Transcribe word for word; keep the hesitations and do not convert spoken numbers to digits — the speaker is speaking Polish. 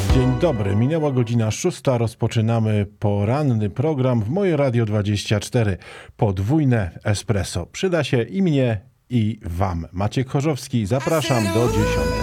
Dzień dobry, minęła godzina szósta, rozpoczynamy poranny program w Moje Radio dwadzieścia cztery. Podwójne espresso. Przyda się i mnie, i wam. Maciek Chorzowski, zapraszam do dziesiątej.